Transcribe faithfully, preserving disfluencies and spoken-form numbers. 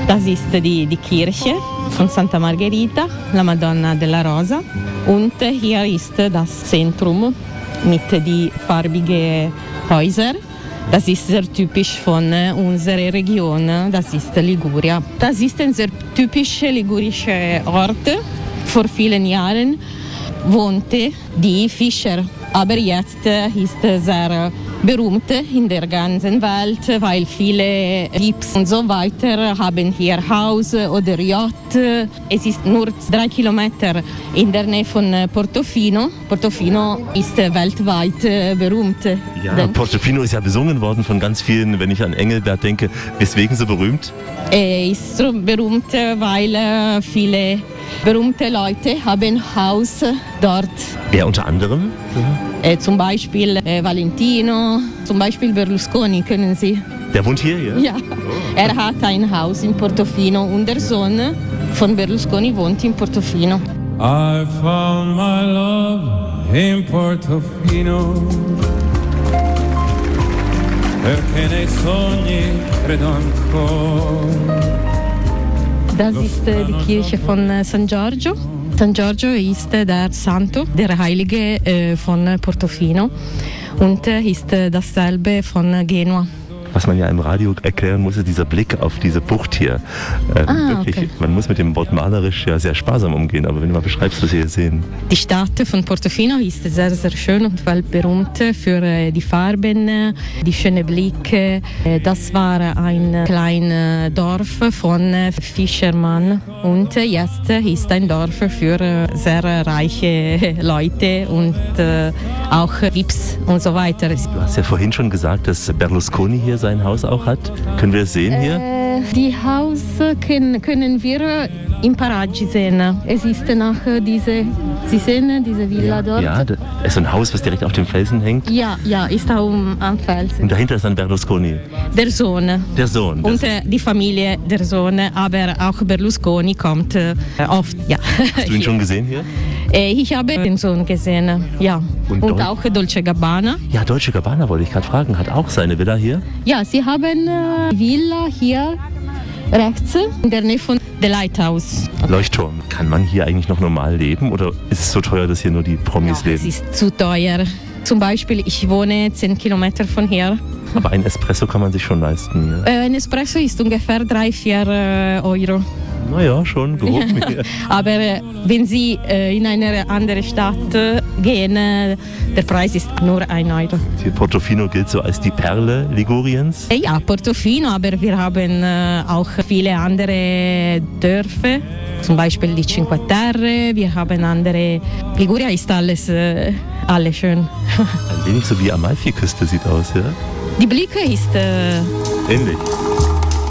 Das ist die, die Kirche von Santa Margherita, la Madonna della Rosa. Und hier ist das Zentrum mit den farbigen Häusern. Das ist sehr typisch von unserer Region, das ist Liguria. Das ist ein sehr typischer ligurischer Ort. Vor vielen Jahren wohnte die Fischer, aber jetzt ist er sehr berühmt in der ganzen Welt, weil viele Gips und so weiter haben hier Haus oder Yacht. Es ist nur drei Kilometer in der Nähe von Portofino. Portofino ist weltweit berühmt. Ja, Portofino ist ja besungen worden von ganz vielen, wenn ich an Engelbert denke. Weswegen so berühmt? Er ist so berühmt, weil viele berühmte Leute haben Haus dort. Wer unter anderem? Äh, zum Beispiel äh, Valentino, zum Beispiel Berlusconi, kennen Sie? Der wohnt hier, ja? Ja, er hat ein Haus in Portofino und der Sohn von Berlusconi wohnt in Portofino. I found my love in Portofino, perché nei sogni credo ancora. Das ist äh, die Kirche von äh, San Giorgio. San Giorgio ist äh, der Santo, der Heilige äh, von Portofino und äh, ist äh, dasselbe von Genua. Was man ja im Radio erklären muss, ist dieser Blick auf diese Bucht hier. Ähm, ah, wirklich, okay. Man muss mit dem Wort malerisch ja sehr sparsam umgehen, aber wenn du mal beschreibst, was wir hier sehen. Die Stadt von Portofino ist sehr, sehr schön und weltberühmt für äh, die Farben, die schönen Blicke. Äh, das war ein kleines Dorf von äh, Fischermann und äh, jetzt ist ein Dorf für äh, sehr reiche Leute und äh, auch Vips und so weiter. Du hast ja vorhin schon gesagt, dass Berlusconi hier sein Haus auch hat. Können wir es sehen hier? Äh, die Haus können, können wir im Paraggi sehen. Es ist nach diese, Sie sehen diese Villa ja, dort? Ja, das ist ein Haus, was direkt auf dem Felsen hängt. Ja, ja, ist auch am Felsen. Und dahinter ist dann Berlusconi? Der Sohn. Der Sohn. Und äh, die Familie der Sohn, aber auch Berlusconi kommt äh, oft. Ja. Hast du ihn schon gesehen hier? Äh, ich habe den Sohn gesehen, ja. Und, Und auch Dolce Gabbana. Ja, Dolce Gabbana wollte ich gerade fragen, hat auch seine Villa hier? Ja, sie haben äh, Villa hier rechts in der Nähe von der Lighthouse. Leuchtturm. Kann man hier eigentlich noch normal leben oder ist es so teuer, dass hier nur die Promis ja, leben? Es ist zu teuer. Zum Beispiel, ich wohne zehn Kilometer von hier. Aber ein Espresso kann man sich schon leisten. Ja? Äh, ein Espresso ist ungefähr drei, vier äh, Euro. Naja, schon gehoben. Ja. Aber äh, wenn Sie äh, in eine andere Stadt äh, gehen, äh, der Preis ist nur ein Euro. Hier Portofino gilt so als die Perle Liguriens? Äh, ja, Portofino, aber wir haben äh, auch viele andere Dörfer. Zum Beispiel die Cinque Terre, wir haben andere. Liguria ist alles, äh, alles schön. Ein wenig so wie Amalfiküste sieht aus, ja? Die Blicke ist äh, ähnlich.